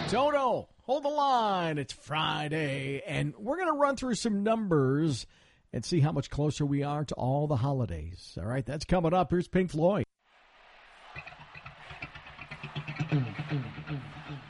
Toto, hold the line. It's Friday, and we're going to run through some numbers and see how much closer we are to all the holidays. All right, that's coming up. Here's Pink Floyd.